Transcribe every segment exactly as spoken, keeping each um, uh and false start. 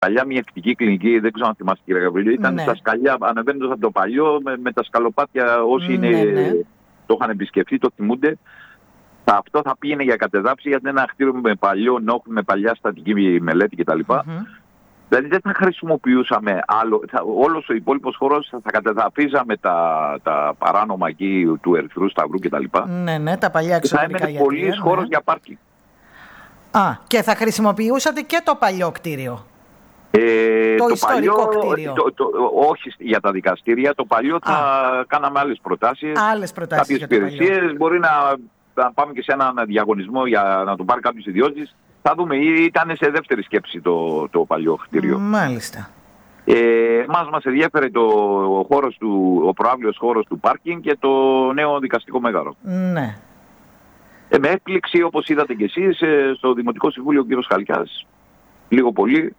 παλιά μια ευτική κλινική, δεν ξέρω αν θυμάστε κύριε Γαβριλίου, ήταν Ναι. στα σκαλιά, ανεβαίνοντας από το παλιό, με, με τα σκαλοπάτια όσοι Ναι, είναι, ναι. το είχαν επισκεφτεί, το θυμούνται. Θα, αυτό θα πήγαινε για κατεδάψη, γιατί είναι ένα κτίριο με παλιό νόχ, με παλιά στατική μελέτη κτλ. Mm-hmm. Δηλαδή δεν θα χρησιμοποιούσαμε άλλο, θα, όλος ο υπόλοιπος χώρος θα, θα κατεδαφίζαμε τα, τα παράνομα εκεί του Ερυθρού Σταυρού κτλ. Ναι, ναι, τα παλιά εξωτερικά θα έμενε πολύς ναι. χώρος για πάρκινγκ. Α, και θα χρησιμοποιούσατε και το παλιό κτίριο. Ε, το, το ιστορικό παλιό, κτίριο. Το, το, όχι για τα δικαστήρια, το παλιό θα Α. κάναμε άλλες προτάσεις. Άλλες προτάσεις κάποιες υπηρεσίες, μπορεί να, να πάμε και σε έναν διαγωνισμό για να το πάρει κάποιος ιδιώτης. Θα δούμε, ήταν σε δεύτερη σκέψη το, το παλιό κτίριο. Μάλιστα. Ε, μας μας ενδιέφερε το, ο, χώρος του, ο προάβλιος χώρος του πάρκινγκ και το νέο δικαστικό μέγαρο. Ναι. Ε, με έκπληξη, όπως είδατε και εσείς, ε, στο Δημοτικό Συμβούλιο ο κύριος Χαλκιάς, λίγο πολύ,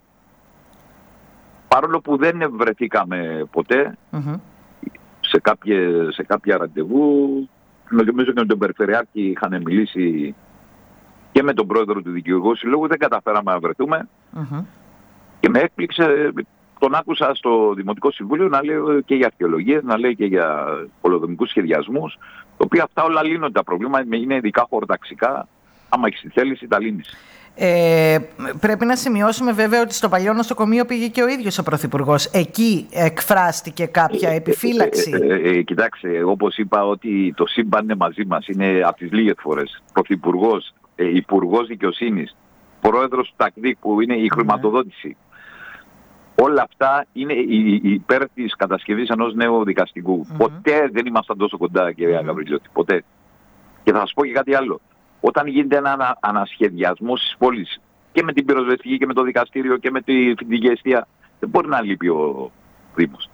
παρόλο που δεν βρεθήκαμε ποτέ mm-hmm. σε, κάποιες, σε κάποια ραντεβού, νομίζω και με τον Περιφερειάρχη είχαν μιλήσει και με τον πρόεδρο του Δικηγορικού Συλλόγου, δεν καταφέραμε να βρεθούμε. Mm-hmm. Και με έκπληξε, τον άκουσα στο Δημοτικό Συμβούλιο να λέει και για αρχαιολογίες, να λέει και για πολεοδομικούς σχεδιασμούς, τα οποία αυτά όλα λύνονται τα προβλήματα, είναι ειδικά χωροταξικά, άμα έχεις τη θέληση τα λύνεις. Ε, πρέπει να σημειώσουμε βέβαια ότι στο παλιό νοσοκομείο πήγε και ο ίδιος ο Πρωθυπουργός. Εκεί εκφράστηκε κάποια επιφύλαξη. Ε, ε, ε, ε, κοιτάξτε, όπως είπα ότι το σύμπαν είναι μαζί μας, είναι από τις λίγες φορές. Πρωθυπουργός, ε, Υπουργός Δικαιοσύνης, Πρόεδρος του ΤΑΚΔΙΚ που είναι η χρηματοδότηση. Mm. Όλα αυτά είναι υπέρ της κατασκευής ενός νέου δικαστικού. Mm. Ποτέ δεν ήμασταν τόσο κοντά, κυρία mm. Γαβριλιώτη. Ποτέ. Και θα σας πω και κάτι άλλο. Όταν γίνεται ένα ανα, ανασχεδιασμό στις πόλεις και με την πυροσβεστική και με το δικαστήριο και με τη φοιτητική εστία, δεν μπορεί να λείπει ο Δήμος.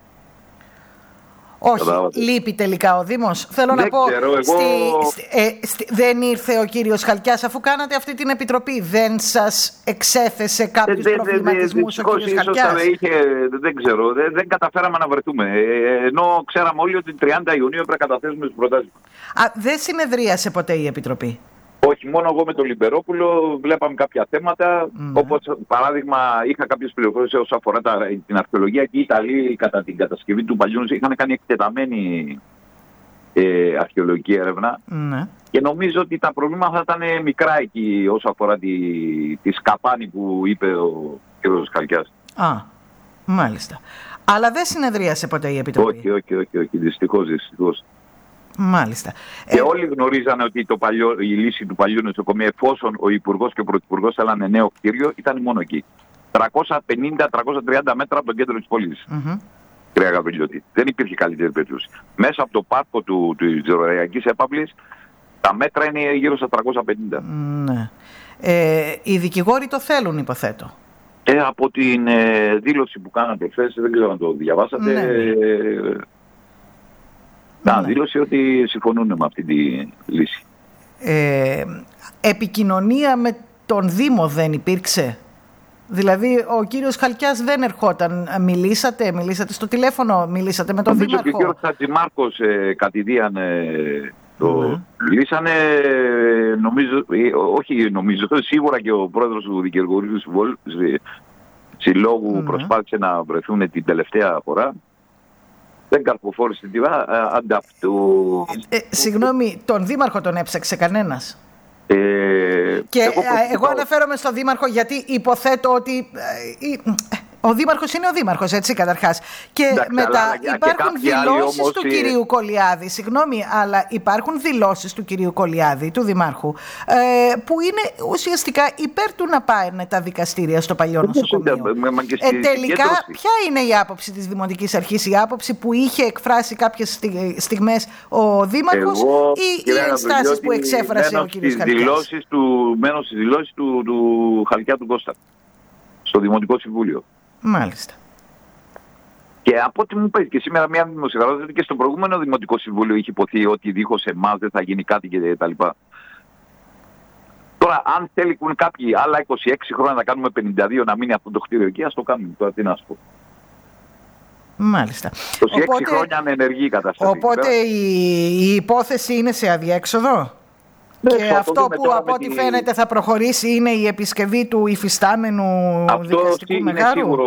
Όχι, λείπει τελικά ο Δήμος. Θέλω δεν να πω, ξέρω, εγώ... στη, στη, ε, στη, δεν ήρθε ο κύριος Χαλκιάς αφού κάνατε αυτή την επιτροπή. Δεν σας εξέθεσε κάποιους δε, προβληματισμούς δε, δε, ο κύριος Χαλκιάς. Είχε, δεν ξέρω, δεν, δεν καταφέραμε να βρεθούμε. Ε, ενώ ξέραμε όλοι ότι τριάντα Ιουνίου πρέπει να καταθέσουμε τις προτάσεις. Α, δεν συνεδρίασε ποτέ η επιτροπή. Όχι, μόνο εγώ με τον Λιμπερόπουλο βλέπαμε κάποια θέματα, mm. όπως παράδειγμα είχα κάποιες πληροφορίες όσον αφορά τα, την αρχαιολογία και οι Ιταλοί κατά την κατασκευή του παλιού είχαν κάνει εκτεταμένη ε, αρχαιολογική έρευνα mm. και νομίζω ότι τα προβλήματα θα ήταν μικρά εκεί όσον αφορά τη, τη σκαπάνη που είπε ο κ. Χαλκιάς. Α, μάλιστα. Αλλά δεν συνεδρίασε ποτέ η επιτροπή. Όχι, όχι, όχι, όχι δυστυχώς, δυστυχώς. Μάλιστα. Και ε... όλοι γνωρίζανε ότι το παλιό, η λύση του παλιού νοσοκομείου, εφόσον ο Υπουργός και ο Πρωθυπουργός θέλανε νέο κτίριο, ήταν μόνο εκεί. τριακόσια πενήντα με τριακόσια τριάντα μέτρα από το κέντρο της πόλης. Mm-hmm. Κυρία Γαβριλιώτη, δεν υπήρχε καλύτερη περίπτωση. Μέσα από το πάρκο του, του, της Οραϊκής Έπαυλης, τα μέτρα είναι γύρω στα τριακόσια πενήντα. Ναι. Ε, οι δικηγόροι το θέλουν, υποθέτω. Ε, από την ε, δήλωση που κάνατε χθες, δεν ξέρω αν το διαβάσατε, ναι. ε, να, ναι. δήλωσε ότι συμφωνούν με αυτή τη λύση. Ε, επικοινωνία με τον Δήμο δεν υπήρξε? Δηλαδή ο κύριος Χαλκιάς δεν ερχόταν. Μιλήσατε, μιλήσατε στο τηλέφωνο, μιλήσατε με τον νομίζω Δήμαρχο? Και ο κύριος Χατζημάρκος ε, κατηδίαν ε, το ναι. λύσανε, νομίζω, ε, όχι νομίζω, σίγουρα και ο πρόεδρος του Δικηγορικού Συλλόγου mm-hmm. προσπάθησε να βρεθούν την τελευταία φορά. Δεν καρποφόρησε την τιβά, ανταυτού. Ε, συγγνώμη, τον Δήμαρχο τον έψαξε κανένας? Ε, και εγώ, εγώ αναφέρομαι στον Δήμαρχο γιατί υποθέτω ότι ε, ο Δήμαρχος είναι ο Δήμαρχος, έτσι καταρχάς. Και εντάξει, μετά αλλά, υπάρχουν και δηλώσεις όμως, του κυρίου Κολιάδη, συγγνώμη, αλλά υπάρχουν δηλώσεις του κυρίου Κολιάδη, του Δημάρχου, ε, που είναι ουσιαστικά υπέρ του να πάνε τα δικαστήρια στο παλιό νοσοκομείο. Ε, τελικά, ποια είναι η άποψη της Δημοτικής Αρχής, η άποψη που είχε εκφράσει κάποιες στιγμές ο Δήμαρχος εγώ, ή οι ενστάσεις που εξέφρασε ο κύριος Χαλκιάς? Μένω στις δηλώσεις του, του Χαλκιά του Κώστα στο Δημοτικό Συμβούλιο. Μάλιστα. Και από ό,τι μου είπε και σήμερα μια δημοσιογράφος, ότι και στο προηγούμενο Δημοτικό Συμβούλιο είχε υποθεί ότι δίχως εμάς δεν θα γίνει κάτι και τα λοιπά. Τώρα, αν θέλουν κάποιοι άλλα είκοσι έξι χρόνια να κάνουμε πενήντα δύο να μείνει αυτό το κτίριο εκεί, ας το κάνουμε. Τώρα τι να σου πω. Μάλιστα. είκοσι έξι οπότε, χρόνια ανενεργή η κατάσταση. Οπότε η, η υπόθεση είναι σε αδιέξοδο. Και ναι, αυτό που από ό,τι τη... φαίνεται θα προχωρήσει είναι η επισκευή του υφιστάμενου αυτό δικαστικού μεγάρου. Σίγουρο